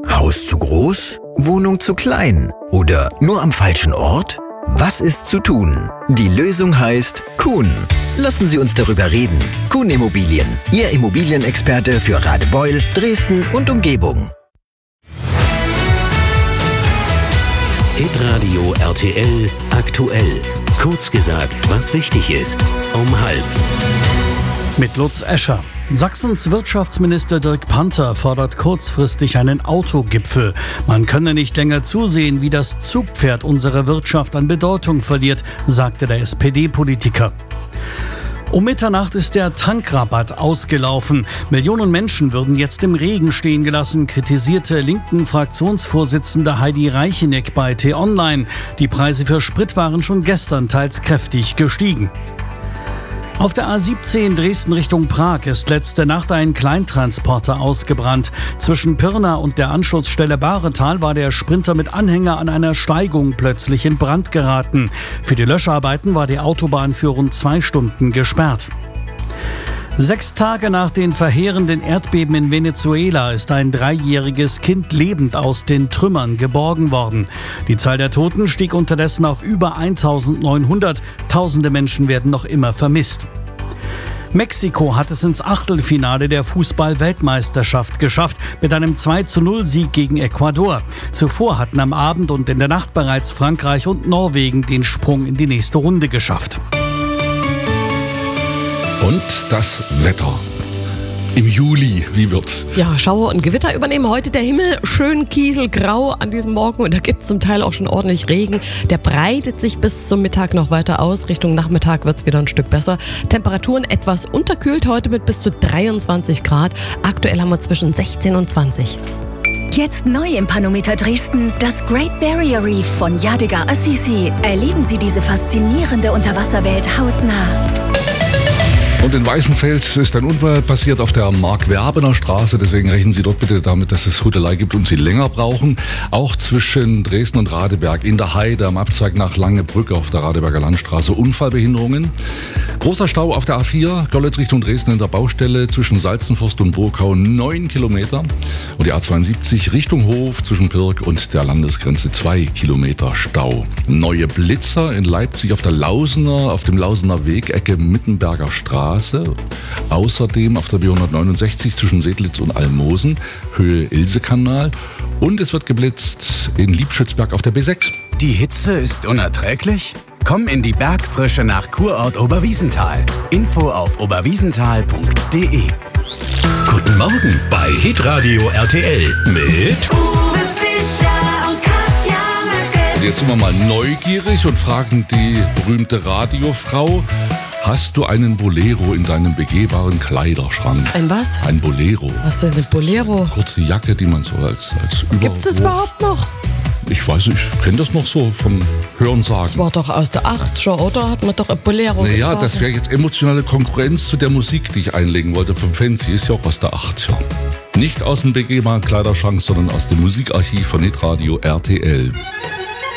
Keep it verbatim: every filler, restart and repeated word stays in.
Haus zu groß? Wohnung zu klein? Oder nur am falschen Ort? Was ist zu tun? Die Lösung heißt Kuhn. Lassen Sie uns darüber reden. Kuhn Immobilien, Ihr Immobilienexperte für Radebeul, Dresden und Umgebung. Hitradio R T L aktuell. Kurz gesagt, was wichtig ist. Um halb. Mit Lutz Escher. Sachsens Wirtschaftsminister Dirk Panther fordert kurzfristig einen Autogipfel. Man könne nicht länger zusehen, wie das Zugpferd unserer Wirtschaft an Bedeutung verliert, sagte der S P D-Politiker. Um Mitternacht ist der Tankrabatt ausgelaufen. Millionen Menschen würden jetzt im Regen stehen gelassen, kritisierte linken Fraktionsvorsitzende Heidi Reicheneck bei T-Online. Die Preise für Sprit waren schon gestern teils kräftig gestiegen. Auf der A siebzehn Dresden Richtung Prag ist letzte Nacht ein Kleintransporter ausgebrannt. Zwischen Pirna und der Anschlussstelle Bahretal war der Sprinter mit Anhänger an einer Steigung plötzlich in Brand geraten. Für die Löscharbeiten war die Autobahn für rund zwei Stunden gesperrt. Sechs Tage nach den verheerenden Erdbeben in Venezuela ist ein dreijähriges Kind lebend aus den Trümmern geborgen worden. Die Zahl der Toten stieg unterdessen auf über eintausendneunhundert. Tausende Menschen werden noch immer vermisst. Mexiko hat es ins Achtelfinale der Fußball-Weltmeisterschaft geschafft mit einem zwei zu null Sieg gegen Ecuador. Zuvor hatten am Abend und in der Nacht bereits Frankreich und Norwegen den Sprung in die nächste Runde geschafft. Und das Wetter. Im Juli, wie wird's? Ja, Schauer und Gewitter übernehmen heute der Himmel. Schön kieselgrau an diesem Morgen und da gibt es zum Teil auch schon ordentlich Regen. Der breitet sich bis zum Mittag noch weiter aus. Richtung Nachmittag wird es wieder ein Stück besser. Temperaturen etwas unterkühlt heute mit bis zu dreiundzwanzig Grad. Aktuell haben wir zwischen sechzehn und zwanzig. Jetzt neu im Panometer Dresden, das Great Barrier Reef von Yadigar Assisi. Erleben Sie diese faszinierende Unterwasserwelt hautnah. Und in Weißenfels ist ein Unfall passiert auf der Mark-Werbener Straße. Deswegen rechnen Sie dort bitte damit, dass es Hudelei gibt und Sie länger brauchen. Auch zwischen Dresden und Radeberg in der Heide am Abzweig nach Langebrücke auf der Radeberger Landstraße Unfallbehinderungen. Großer Stau auf der A vier, Görlitz Richtung Dresden in der Baustelle zwischen Salzenforst und Burgau neun Kilometer. Und die A zweiundsiebzig Richtung Hof zwischen Pirk und der Landesgrenze zwei Kilometer Stau. Neue Blitzer in Leipzig auf der Lausener, auf dem Lausener Weg, Ecke Mittenberger Straße. Außerdem auf der B hundertneunundsechzig zwischen Sedlitz und Almosen, Höhe Ilsekanal. Und es wird geblitzt in Liebschützberg auf der B sechs. Die Hitze ist unerträglich? Komm in die Bergfrische nach Kurort Oberwiesenthal. Info auf oberwiesenthal punkt de. Guten Morgen bei Hitradio R T L mit Uwe Fischer und Katja Möcke. Jetzt sind wir mal neugierig und fragen die berühmte Radiofrau: Hast du einen Bolero in deinem begehbaren Kleiderschrank? Ein was? Ein Bolero. Was denn ein Bolero? Kurze Jacke, die man so als, als Überwurf... Gibt es das überhaupt noch? Ich weiß nicht, ich kenne das noch so vom Hörensagen. Das war doch aus der achtziger, oder? Hat man doch ein Bolero Naja, getragen. das wäre jetzt emotionale Konkurrenz zu der Musik, die ich einlegen wollte vom Fancy. Ist ja auch aus der achtziger. Nicht aus dem begehbaren Kleiderschrank, sondern aus dem Musikarchiv von Hitradio R T L.